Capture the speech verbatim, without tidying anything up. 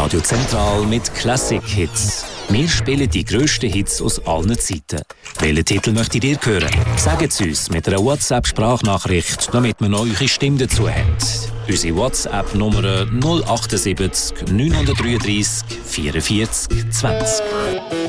Radio Zentral mit Classic-Hits. Wir spielen die grössten Hits aus allen Zeiten. Welchen Titel möchtet ihr hören? Sagt es uns mit einer WhatsApp-Sprachnachricht, damit wir noch eure Stimme dazu haben. Unsere WhatsApp-Nummer null sieben acht neun drei drei vierundvierzig zwanzig.